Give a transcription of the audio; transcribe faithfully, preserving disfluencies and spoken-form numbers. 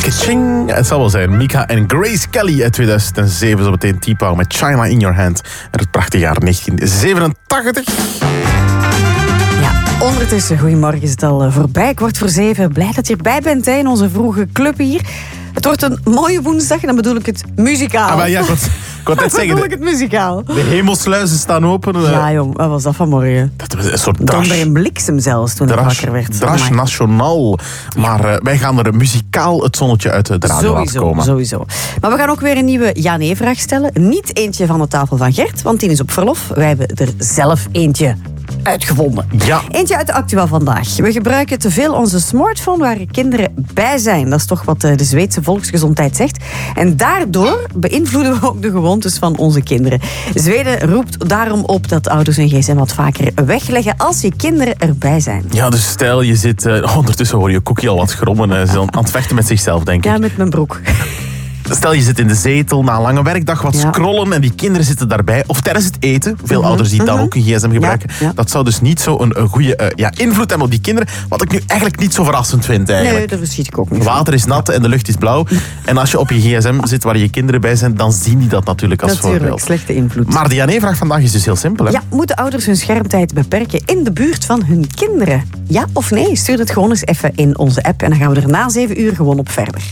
Kaching. Het zal wel zijn. Mika en Grace Kelly uit tweeduizend zeven. Zo meteen T-Power met China in Your Hand. En het prachtige jaar negentien zevenentachtig. Ondertussen, goedemorgen, is het al voorbij. Kwart voor zeven. Blij dat je erbij bent hè, in onze vroege club hier. Het wordt een mooie woensdag en dan bedoel ik het muzikaal. Ah, maar ja, ik wou, ik wou net zeggen, bedoel ik het muzikaal. De hemelsluizen staan open. Ja, jong, wat was dat vanmorgen? Dat was een soort Donder drash. en bliksem zelfs toen ik wakker werd. Drash nationaal. Maar uh, wij gaan er muzikaal het zonnetje uit de radio laten komen. Sowieso. Maar we gaan ook weer een nieuwe ja-nee-vraag stellen. Niet eentje van de tafel van Gert, want die is op verlof. Wij hebben er zelf eentje uitgevonden. Ja. Eentje uit de Actueel vandaag. We gebruiken te veel onze smartphone waar kinderen bij zijn. Dat is toch wat de Zweedse volksgezondheid zegt. En daardoor beïnvloeden we ook de gewoontes van onze kinderen. Zweden roept daarom op dat ouders hun gsm wat vaker wegleggen als je kinderen erbij zijn. Ja, dus stel je zit... Uh, ondertussen hoor je Cookie al wat grommen. Uh, ze zijn aan het vechten met zichzelf, denk ik. Ja, met mijn broek. Stel je zit in de zetel na een lange werkdag wat Ja. scrollen en die kinderen zitten daarbij. Of tijdens het eten. Veel Mm-hmm. ouders die dan ook een gsm gebruiken. Ja, ja. Dat zou dus niet zo een, een goede uh, ja, invloed hebben op die kinderen. Wat ik nu eigenlijk niet zo verrassend vind eigenlijk. Nee, dat verschiet ik ook niet. Water is nat en de lucht is blauw. En als je op je gsm zit waar je kinderen bij zijn, dan zien die dat natuurlijk als Natuurlijk, voorbeeld. slechte invloed. Maar de ja-nee-vraag vandaag is dus heel simpel. Hè? Ja, moeten ouders hun schermtijd beperken in de buurt van hun kinderen? Ja of nee? Stuur het gewoon eens even in onze app en dan gaan we er na zeven uur gewoon op verder.